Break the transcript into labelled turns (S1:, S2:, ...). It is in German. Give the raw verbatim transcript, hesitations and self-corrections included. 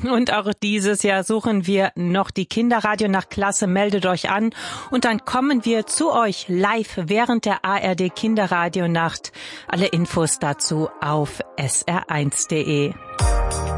S1: Und auch dieses Jahr suchen wir noch die Kinderradionacht-Klasse. Meldet euch an und dann kommen wir zu euch live während der A R D Kinderradionacht. Alle Infos dazu auf S R eins punkt de.